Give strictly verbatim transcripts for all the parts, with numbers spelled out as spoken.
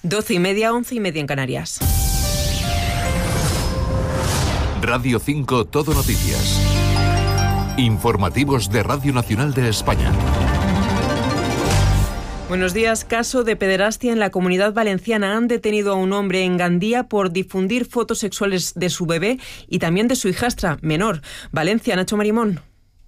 Doce y media, once y media en Canarias. Radio cinco Todo Noticias. Informativos de Radio Nacional de España. Buenos días. Caso de pederastia en la Comunidad Valenciana. Han detenido a un hombre en Gandía por difundir fotos sexuales de su bebé y también de su hijastra menor. Valencia, Nacho Marimón.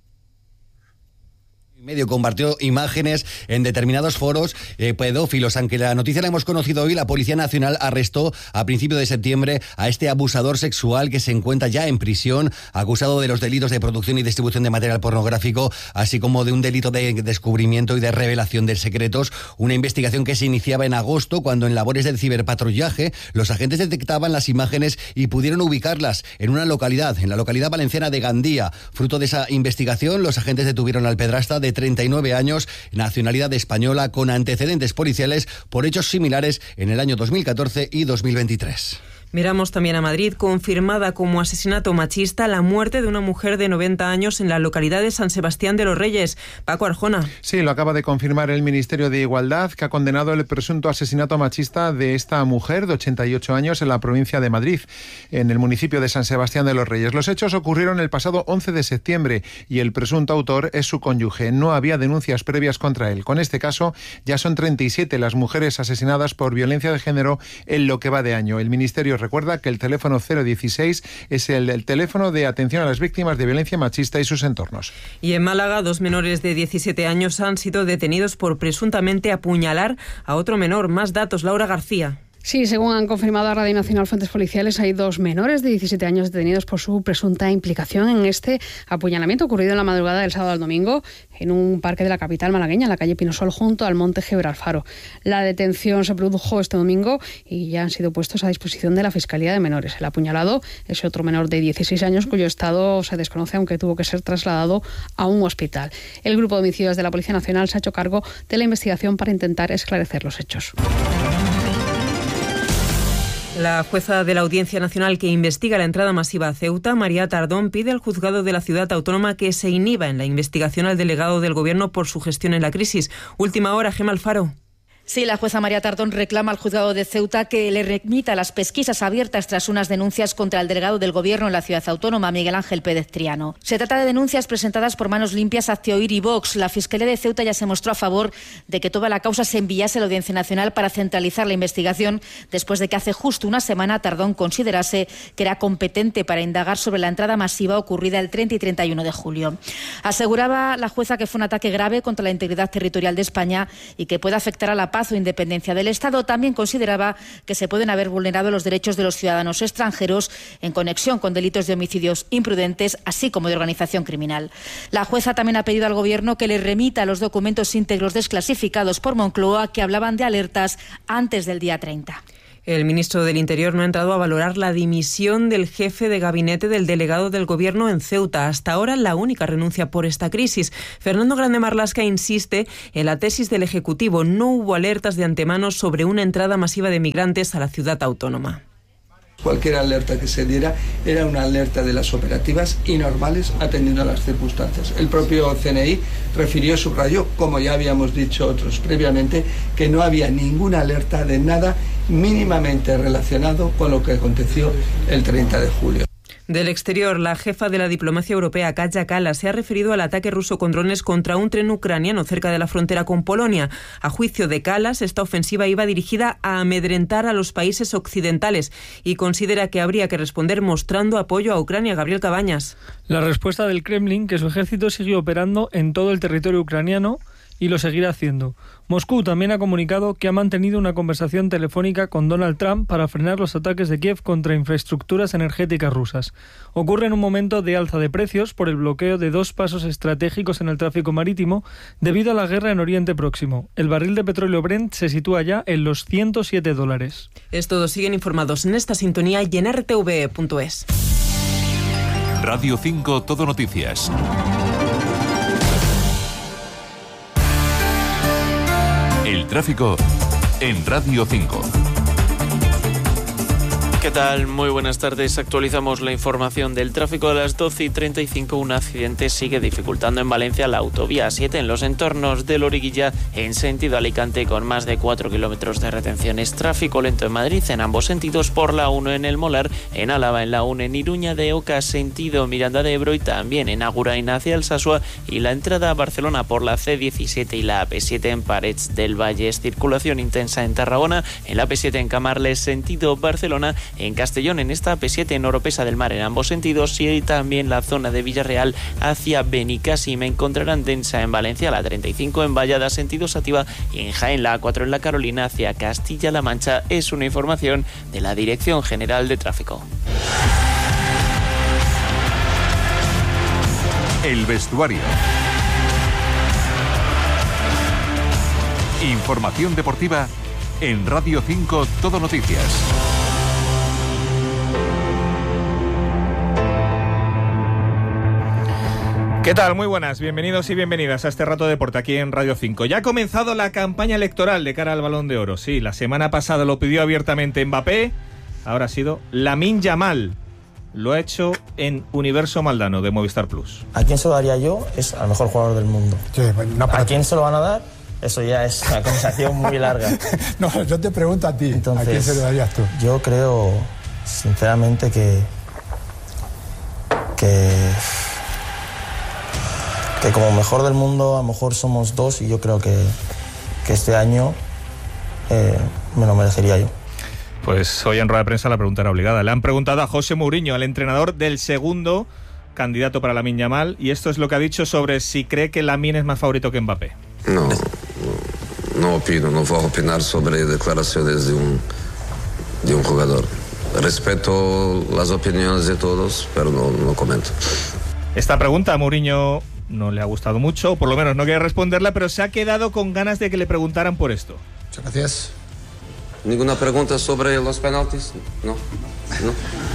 Medio compartió imágenes en determinados foros eh, pedófilos. Aunque la noticia la hemos conocido hoy, la Policía Nacional arrestó a principios de septiembre a este abusador sexual que se encuentra ya en prisión, acusado de los delitos de producción y distribución de material pornográfico, así como de un delito de descubrimiento y de revelación de secretos. Una investigación que se iniciaba en agosto, cuando en labores de ciberpatrullaje los agentes detectaban las imágenes y pudieron ubicarlas en una localidad, en la localidad valenciana de Gandía. Fruto de esa investigación, los agentes detuvieron al pedrasta de treinta y nueve años, nacionalidad española, con antecedentes policiales por hechos similares en el año dos mil catorce y dos mil veintitrés. Miramos también a Madrid. Confirmada como asesinato machista la muerte de una mujer de noventa años en la localidad de San Sebastián de los Reyes. Paco Arjona. Sí, lo acaba de confirmar el Ministerio de Igualdad, que ha condenado el presunto asesinato machista de esta mujer de ochenta y ocho años en la provincia de Madrid, en el municipio de San Sebastián de los Reyes. Los hechos ocurrieron el pasado once de septiembre y el presunto autor es su cónyuge. No había denuncias previas contra él. Con este caso ya son treinta y siete las mujeres asesinadas por violencia de género en lo que va de año. El Ministerio recuerda que el teléfono cero dieciséis es el, el teléfono de atención a las víctimas de violencia machista y sus entornos. Y en Málaga, dos menores de diecisiete años han sido detenidos por presuntamente apuñalar a otro menor. Más datos, Laura García. Sí, según han confirmado a Radio Nacional fuentes policiales, hay dos menores de diecisiete años detenidos por su presunta implicación en este apuñalamiento ocurrido en la madrugada del sábado al domingo en un parque de la capital malagueña, en la calle Pinosol, junto al Monte Gibralfaro. La detención se produjo este domingo y ya han sido puestos a disposición de la Fiscalía de Menores. El apuñalado es otro menor de dieciséis años cuyo estado se desconoce, aunque tuvo que ser trasladado a un hospital. El grupo de homicidios de la Policía Nacional se ha hecho cargo de la investigación para intentar esclarecer los hechos. La jueza de la Audiencia Nacional que investiga la entrada masiva a Ceuta, María Tardón, pide al juzgado de la ciudad autónoma que se inhiba en la investigación al delegado del Gobierno por su gestión en la crisis. Última hora, Gemma Alfaro. Sí, la jueza María Tardón reclama al juzgado de Ceuta que le remita las pesquisas abiertas tras unas denuncias contra el delegado del Gobierno en la ciudad autónoma, Miguel Ángel Pérez Triano. Se trata de denuncias presentadas por Manos Limpias, Actioir y Vox. La Fiscalía de Ceuta ya se mostró a favor de que toda la causa se enviase a la Audiencia Nacional para centralizar la investigación, después de que hace justo una semana Tardón considerase que era competente para indagar sobre la entrada masiva ocurrida el treinta y treinta y uno de julio. Aseguraba la jueza que fue un ataque grave contra la integridad territorial de España y que puede afectar a la paz o independencia del Estado. También consideraba que se pueden haber vulnerado los derechos de los ciudadanos extranjeros en conexión con delitos de homicidios imprudentes, así como de organización criminal. La jueza también ha pedido al Gobierno que le remita los documentos íntegros desclasificados por Moncloa que hablaban de alertas antes del día treinta. El ministro del Interior no ha entrado a valorar la dimisión del jefe de gabinete del delegado del Gobierno en Ceuta. Hasta ahora la única renuncia por esta crisis. Fernando Grande Marlaska insiste en la tesis del Ejecutivo. No hubo alertas de antemano sobre una entrada masiva de migrantes a la ciudad autónoma. Cualquier alerta que se diera era una alerta de las operativas y normales atendiendo a las circunstancias. El propio C N I refirió, subrayó, como ya habíamos dicho otros previamente, que no había ninguna alerta de nada mínimamente relacionado con lo que aconteció el treinta de julio. Del exterior, la jefa de la diplomacia europea, Kaja Kallas, se ha referido al ataque ruso con drones contra un tren ucraniano cerca de la frontera con Polonia. A juicio de Kallas, esta ofensiva iba dirigida a amedrentar a los países occidentales y considera que habría que responder mostrando apoyo a Ucrania. Gabriel Cabañas. La respuesta del Kremlin, que su ejército sigue operando en todo el territorio ucraniano y lo seguirá haciendo. Moscú también ha comunicado que ha mantenido una conversación telefónica con Donald Trump para frenar los ataques de Kiev contra infraestructuras energéticas rusas. Ocurre en un momento de alza de precios por el bloqueo de dos pasos estratégicos en el tráfico marítimo debido a la guerra en Oriente Próximo. El barril de petróleo Brent se sitúa ya en los ciento siete dólares. Es todo. Siguen informados en esta sintonía y en r t v punto es. Radio cinco Todo Noticias. El tráfico en Radio cinco. ¿Qué tal? Muy buenas tardes. Actualizamos la información del tráfico a las doce y treinta y cinco. Un accidente sigue dificultando en Valencia la autovía siete en los entornos de Loriguilla en sentido Alicante con más de cuatro kilómetros de retenciones. Tráfico lento en Madrid en ambos sentidos por la uno en El Molar, en Álava en la uno en Iruña de Oca sentido Miranda de Ebro y también en Agurain hacia Alsasua y la entrada a Barcelona por la ce diecisiete y la a pe siete en Parets del Valle. Circulación intensa en Tarragona, en la a pe siete en Camarles sentido Barcelona, en Castellón en esta a pe siete en Oropesa del Mar en ambos sentidos y también la zona de Villarreal hacia Benicàssim. Encontrarán densa en Valencia la treinta y cinco en Vallada sentido Sativa y en Jaén la a cuatro en la Carolina hacia Castilla-La Mancha. Es una información de la Dirección General de Tráfico. El vestuario. Información deportiva en Radio cinco Todo Noticias. ¿Qué tal? Muy buenas, bienvenidos y bienvenidas a este rato de deporte aquí en Radio cinco. Ya ha comenzado la campaña electoral de cara al Balón de Oro. Sí, la semana pasada lo pidió abiertamente Mbappé, ahora ha sido Lamine Yamal. Lo ha hecho en Universo Maldano de Movistar Plus. ¿A quién se lo daría yo? Es al mejor jugador del mundo. Sí, no, ¿A quién se lo van a dar? Eso ya es una conversación muy larga. No, yo te pregunto a ti, Entonces, ¿a quién se lo darías tú? Yo creo, sinceramente, que... que... que como mejor del mundo a lo mejor somos dos y yo creo que, que este año eh, me lo merecería yo. Pues hoy en rueda de prensa la pregunta era obligada. Le han preguntado a José Mourinho, al entrenador del segundo candidato para Lamine Yamal, y esto es lo que ha dicho sobre si cree que Lamine es más favorito que Mbappé. No, no opino, no voy a opinar sobre declaraciones de un, de un jugador. Respeto las opiniones de todos, pero no, no comento. Esta pregunta a Mourinho no le ha gustado mucho, o por lo menos no quiere responderla, pero se ha quedado con ganas de que le preguntaran por esto. Muchas gracias. ¿Ninguna pregunta sobre los penaltis? No, no.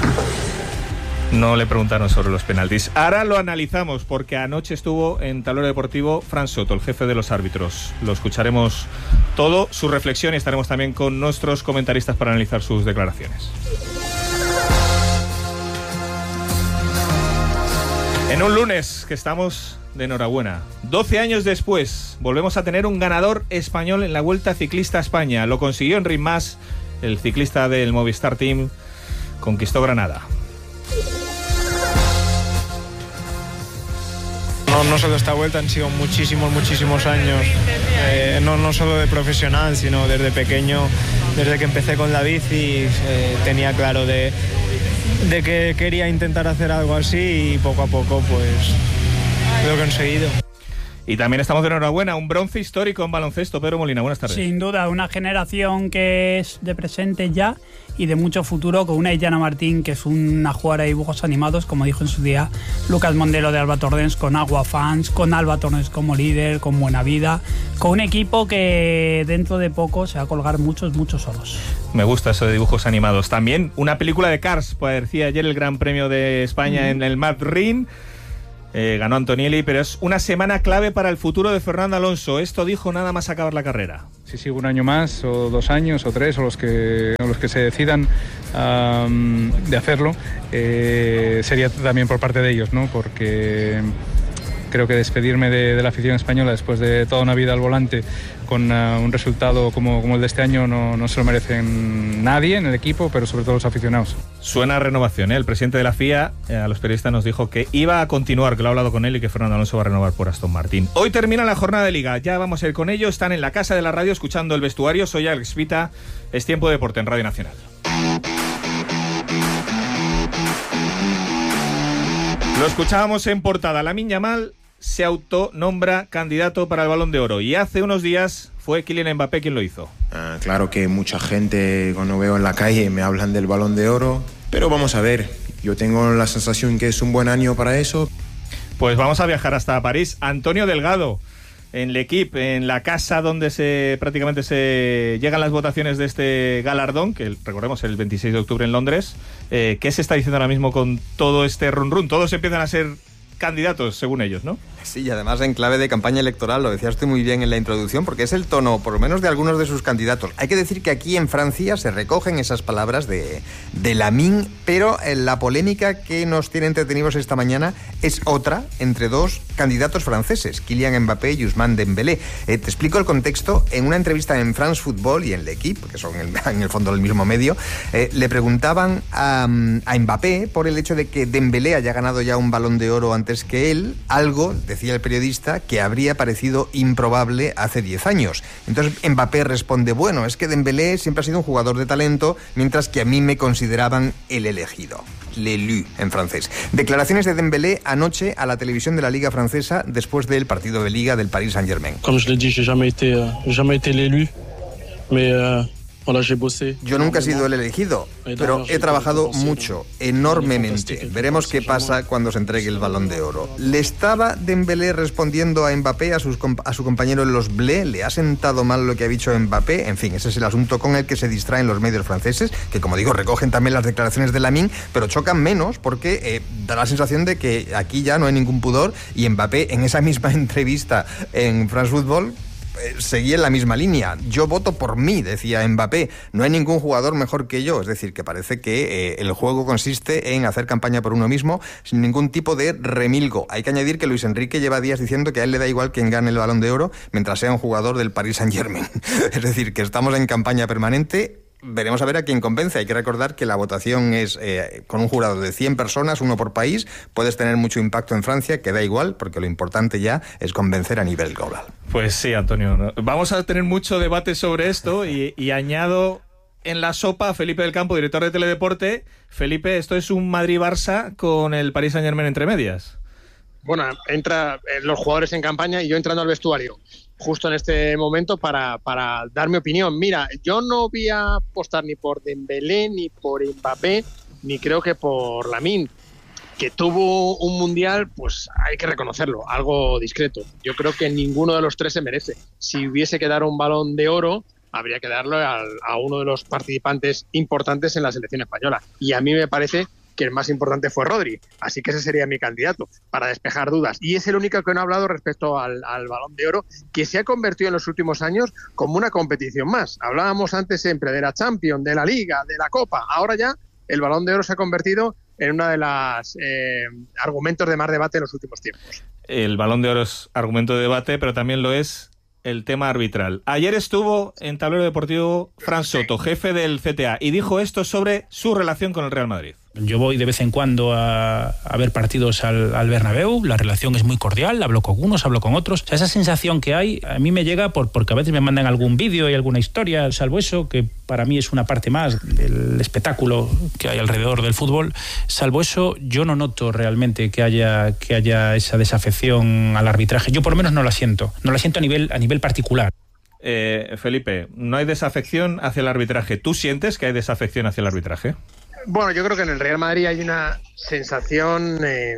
No le preguntaron sobre los penaltis. Ahora lo analizamos porque anoche estuvo en Tablero Deportivo Fran Soto, el jefe de los árbitros. Lo escucharemos todo, su reflexión, y estaremos también con nuestros comentaristas para analizar sus declaraciones. En un lunes que estamos de enhorabuena. doce años después, volvemos a tener un ganador español en la Vuelta Ciclista a España. Lo consiguió Enric Mas, el ciclista del Movistar Team, conquistó Granada. No, no solo esta vuelta, han sido muchísimos, muchísimos años, eh, no, no solo de profesional, sino desde pequeño, desde que empecé con la bici, eh, tenía claro de, de que quería intentar hacer algo así y poco a poco pues lo he conseguido. Y también estamos de enhorabuena, un bronce histórico en baloncesto. Pedro Molina, buenas tardes. Sin duda, una generación que es de presente ya y de mucho futuro, con una Illana Martín, que es una jugadora de dibujos animados, como dijo en su día Lucas Mondelo de Alba Torrens, con Agua Fans, con Alba Torrens como líder, con Buena Vida, con un equipo que dentro de poco se va a colgar muchos, muchos solos. Me gusta eso de dibujos animados. También una película de Cars, pues decía ayer el Gran Premio de España mm. en el Madrid. Eh, ganó Antonielli, pero es una semana clave para el futuro de Fernando Alonso. Esto dijo nada más acabar la carrera. Si sigo un año más, o dos años, o tres, o los que, o los que se decidan um, de hacerlo, eh, sería también por parte de ellos, ¿no? Porque creo que despedirme de, de la afición española después de toda una vida al volante con uh, un resultado como, como el de este año no, no se lo merecen nadie en el equipo, pero sobre todo los aficionados. Suena a renovación, ¿eh? El presidente de la F I A eh, a los periodistas nos dijo que iba a continuar, que lo ha hablado con él y que Fernando Alonso va a renovar por Aston Martin. Hoy termina la jornada de Liga, ya vamos a ir con ello. Están en la casa de la radio escuchando el vestuario. Soy Alex Vita, es Tiempo de Deporte en Radio Nacional. Lo escuchábamos en portada. Lamine Yamal se autonombra candidato para el Balón de Oro y hace unos días fue Kylian Mbappé quien lo hizo. Uh, claro que mucha gente cuando veo en la calle me hablan del Balón de Oro, pero vamos a ver, yo tengo la sensación que es un buen año para eso. Pues vamos a viajar hasta París. Antonio Delgado, en L'Equipe, en la casa donde se prácticamente se llegan las votaciones de este galardón, que recordemos el veintiséis de octubre en Londres. Eh, ¿Qué se está diciendo ahora mismo con todo este run run? Todos empiezan a ser candidatos, según ellos, ¿no? Sí, y además en clave de campaña electoral, lo decías tú muy bien en la introducción, porque es el tono, por lo menos de algunos de sus candidatos. Hay que decir que aquí en Francia se recogen esas palabras de, de Lamine, pero la polémica que nos tiene entretenidos esta mañana es otra entre dos candidatos franceses, Kylian Mbappé y Ousmane Dembélé. Eh, te explico el contexto. En una entrevista en France Football y en L'Equipe, que son el, en el fondo del mismo medio, eh, le preguntaban a, a Mbappé por el hecho de que Dembélé haya ganado ya un Balón de Oro antes que él, algo, decía el periodista, que habría parecido improbable hace diez años. Entonces Mbappé responde, bueno, es que Dembélé siempre ha sido un jugador de talento, mientras que a mí me consideraban el elegido. L'élu en francés. Declaraciones de Dembélé anoche a la televisión de la Liga francesa después del partido de Liga del Paris Saint-Germain. Como je l'ai dit, j'ai jamais été, j'ai jamais été l'élu, mais euh... Yo nunca he sido el elegido, pero he trabajado mucho, enormemente. Veremos qué pasa cuando se entregue el Balón de Oro. ¿Le estaba Dembélé respondiendo a Mbappé, a, sus, a su compañero en los Blés? ¿Le ha sentado mal lo que ha dicho Mbappé? En fin, ese es el asunto con el que se distraen los medios franceses, que como digo, recogen también las declaraciones de Lamine, pero chocan menos porque eh, da la sensación de que aquí ya no hay ningún pudor, y Mbappé en esa misma entrevista en France Football seguía en la misma línea. Yo voto por mí, decía Mbappé. No hay ningún jugador mejor que yo. Es decir, que parece que eh, el juego consiste en hacer campaña por uno mismo sin ningún tipo de remilgo. Hay que añadir que Luis Enrique lleva días diciendo que a él le da igual quien gane el Balón de Oro mientras sea un jugador del Paris Saint-Germain. Es decir, que estamos en campaña permanente. Veremos a ver a quién convence. Hay que recordar que la votación es eh, con un jurado de cien personas, uno por país. Puedes tener mucho impacto en Francia, que da igual, porque lo importante ya es convencer a nivel global. Pues sí, Antonio. Vamos a tener mucho debate sobre esto y, y añado en la sopa a Felipe del Campo, director de Teledeporte. Felipe, esto es un Madrid-Barça con el Paris Saint-Germain entre medias. Bueno, entra los jugadores en campaña y yo entrando al vestuario justo en este momento para, para dar mi opinión. Mira, yo no voy a apostar ni por Dembélé, ni por Mbappé, ni creo que por Lamine, que tuvo un mundial, pues hay que reconocerlo, algo discreto. Yo creo que ninguno de los tres se merece. Si hubiese que dar un Balón de Oro, habría que darlo a, a uno de los participantes importantes en la selección española. Y a mí me parece que el más importante fue Rodri, así que ese sería mi candidato para despejar dudas, y es el único que no ha hablado respecto al, al Balón de Oro, que se ha convertido en los últimos años como una competición más. Hablábamos antes siempre de la Champions, de la Liga, de la Copa, ahora ya el Balón de Oro se ha convertido en uno de los eh, argumentos de más debate en los últimos tiempos. El Balón de Oro es argumento de debate, pero también lo es el tema arbitral. Ayer estuvo en Tablero Deportivo Fran Soto, jefe del C T A, y dijo esto sobre su relación con el Real Madrid. Yo voy de vez en cuando a, a ver partidos al, al Bernabéu, la relación es muy cordial, hablo con unos, hablo con otros. O sea, esa sensación que hay a mí me llega por, porque a veces me mandan algún vídeo y alguna historia, salvo eso, que para mí es una parte más del espectáculo que hay alrededor del fútbol. Salvo eso, yo no noto realmente que haya, que haya esa desafección al arbitraje. Yo por lo menos no la siento, no la siento a nivel, a nivel particular. Eh, Felipe, no hay desafección hacia el arbitraje. ¿Tú sientes que hay desafección hacia el arbitraje? Bueno, yo creo que en el Real Madrid hay una sensación eh,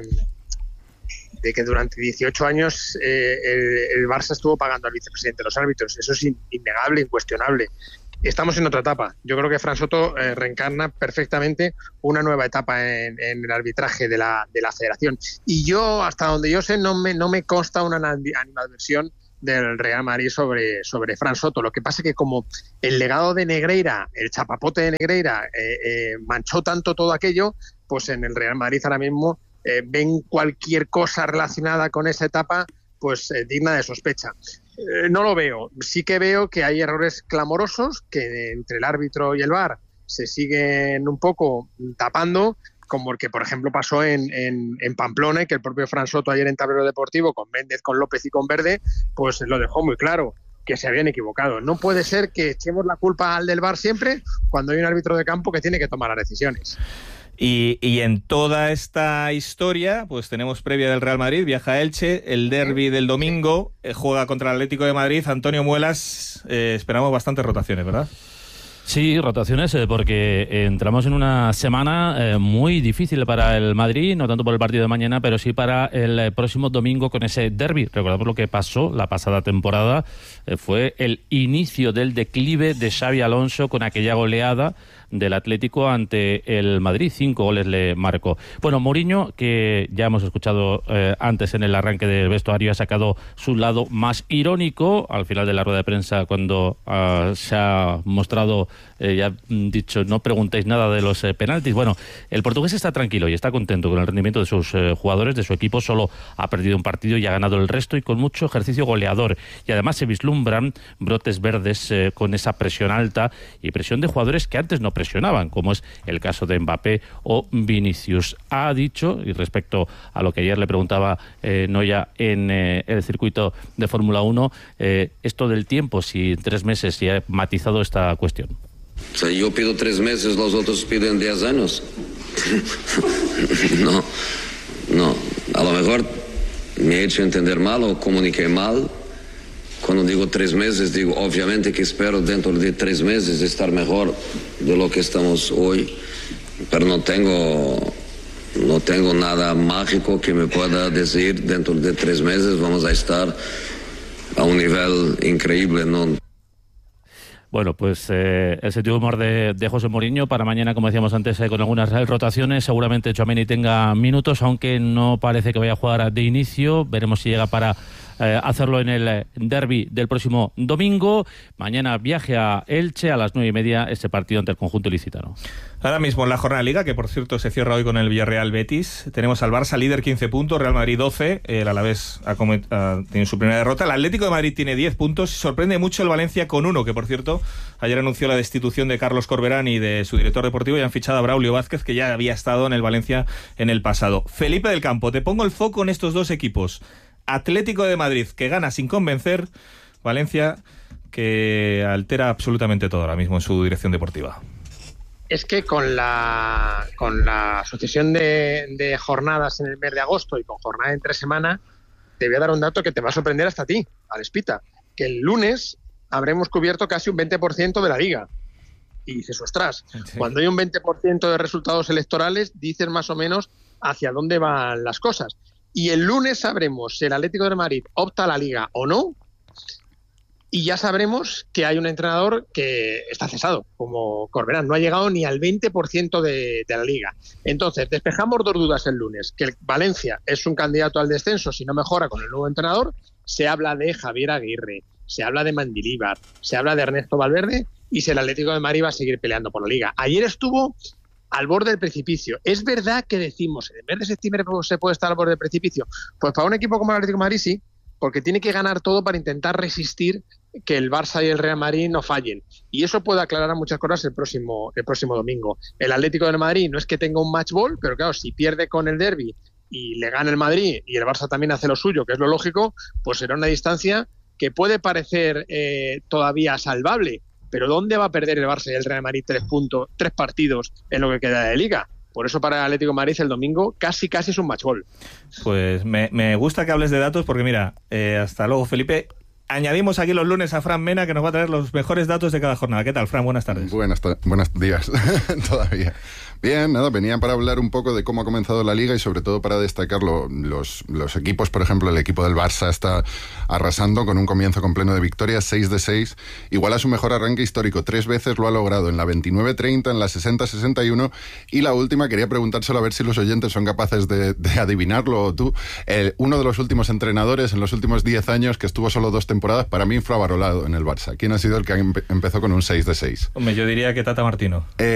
de que durante dieciocho años eh, el, el Barça estuvo pagando al vicepresidente de los árbitros. Eso es innegable, incuestionable. Estamos en otra etapa. Yo creo que Fran Soto eh, reencarna perfectamente una nueva etapa en, en el arbitraje de la, de la federación. Y yo, hasta donde yo sé, no me, no me consta una animadversión del Real Madrid sobre, sobre Fran Soto. Lo que pasa es que como el legado de Negreira, el chapapote de Negreira, eh, eh, manchó tanto todo aquello, pues en el Real Madrid ahora mismo eh, ven cualquier cosa relacionada con esa etapa pues eh, digna de sospecha. Eh, no lo veo. Sí que veo que hay errores clamorosos que entre el árbitro y el V A R se siguen un poco tapando, como el que, por ejemplo, pasó en, en, en Pamplona, y que el propio Fran Soto ayer en Tablero Deportivo, con Méndez, con López y con Verde, pues lo dejó muy claro, que se habían equivocado. No puede ser que echemos la culpa al del V A R siempre, cuando hay un árbitro de campo que tiene que tomar las decisiones. Y, y en toda esta historia, pues tenemos previa del Real Madrid, viaja a Elche, el derbi del domingo, eh, juega contra el Atlético de Madrid. Antonio Muelas, eh, esperamos bastantes rotaciones, ¿verdad? Sí, rotaciones, eh, porque entramos en una semana eh, muy difícil para el Madrid, no tanto por el partido de mañana, pero sí para el eh, próximo domingo con ese derbi. Recordamos lo que pasó la pasada temporada, eh, fue el inicio del declive de Xabi Alonso con aquella goleada del Atlético ante el Madrid. Cinco goles le marcó. Bueno, Mourinho, que ya hemos escuchado eh, antes en el arranque del vestuario, ha sacado su lado más irónico al final de la rueda de prensa cuando uh, se ha mostrado, eh, ya dicho, no preguntéis nada de los eh, penaltis. Bueno, el portugués está tranquilo y está contento con el rendimiento de sus eh, jugadores, de su equipo. Solo ha perdido un partido y ha ganado el resto, y con mucho ejercicio goleador. Y además se vislumbran brotes verdes eh, con esa presión alta y presión de jugadores que antes no presionaban, como es el caso de Mbappé o Vinicius. Ha dicho, y respecto a lo que ayer le preguntaba eh, Noya en eh, el circuito de Fórmula uno, eh, esto del tiempo, si en tres meses, y ha matizado esta cuestión. O sea, yo pido tres meses, los otros piden diez años. No, no. A lo mejor me he hecho entender mal o comuniqué mal. Cuando digo tres meses, digo obviamente que espero dentro de tres meses estar mejor de lo que estamos hoy, pero no tengo, no tengo nada mágico que me pueda decir dentro de tres meses vamos a estar a un nivel increíble, ¿no? Bueno, pues eh, el sentido de humor de, de José Mourinho para mañana, como decíamos antes, eh, con algunas rotaciones. Seguramente Tchouaméni tenga minutos, aunque no parece que vaya a jugar de inicio. Veremos si llega para eh, hacerlo en el derbi del próximo domingo. Mañana viaje a Elche a las nueve y media, este partido ante el conjunto ilicitano. Ahora mismo en la jornada de Liga, que por cierto se cierra hoy con el Villarreal Betis, tenemos al Barça líder quince puntos, Real Madrid doce, el Alavés ha, comet- ha tenido su primera derrota, el Atlético de Madrid tiene diez puntos, y sorprende mucho el Valencia con uno, que por cierto ayer anunció la destitución de Carlos Corberán y de su director deportivo, y han fichado a Braulio Vázquez, que ya había estado en el Valencia en el pasado. Felipe del Campo, te pongo el foco en estos dos equipos. Atlético de Madrid, que gana sin convencer, Valencia, que altera absolutamente todo ahora mismo en su dirección deportiva. Es que con la con la sucesión de, de jornadas en el mes de agosto y con jornada en tres semanas, te voy a dar un dato que te va a sorprender hasta a ti, Alespita, que el lunes habremos cubierto casi un veinte por ciento de la Liga. Y dices, ostras, sí. Cuando hay un veinte por ciento de resultados electorales, dices más o menos hacia dónde van las cosas. Y el lunes sabremos si el Atlético de Madrid opta a la Liga o no, y ya sabremos que hay un entrenador que está cesado, como Corberán. No ha llegado ni al veinte por ciento de, de la Liga. Entonces, despejamos dos dudas el lunes. Que el Valencia es un candidato al descenso si no mejora con el nuevo entrenador. Se habla de Javier Aguirre, se habla de Mendilibar, se habla de Ernesto Valverde, y si el Atlético de Madrid va a seguir peleando por la Liga. Ayer estuvo al borde del precipicio. Es verdad que decimos, en el mes de septiembre se puede estar al borde del precipicio. Pues para un equipo como el Atlético de Madrid sí, porque tiene que ganar todo para intentar resistir que el Barça y el Real Madrid no fallen. Y eso puede aclarar muchas cosas el próximo, el próximo domingo. El Atlético de Madrid no es que tenga un match ball, pero claro, si pierde con el derbi y le gana el Madrid y el Barça también hace lo suyo, que es lo lógico, pues será una distancia que puede parecer eh, todavía salvable. Pero ¿dónde va a perder el Barça y el Real Madrid tres puntos, tres partidos en lo que queda de Liga? Por eso para el Atlético de Madrid el domingo casi casi es un match ball. Pues me, me gusta que hables de datos porque mira, eh, hasta luego Felipe. Añadimos aquí los lunes a Fran Mena, que nos va a traer los mejores datos de cada jornada. ¿Qué tal, Fran? Buenas tardes. Buenas, ta- buenos días todavía. Bien, nada, venía para hablar un poco de cómo ha comenzado la Liga y sobre todo para destacar lo, los, los equipos. Por ejemplo, el equipo del Barça está arrasando con un comienzo con pleno de victorias, seis de seis, igual a su mejor arranque histórico. Tres veces lo ha logrado, en la veintinueve treinta, en la sesenta sesenta y uno, y la última quería preguntárselo a ver si los oyentes son capaces de, de adivinarlo, o tú. El, uno de los últimos entrenadores en los últimos diez años que estuvo solo dos temporadas, para mí infravalorado en el Barça. ¿Quién ha sido el que empe- empezó con un seis de seis? Hombre, yo diría que Tata Martino. Eh,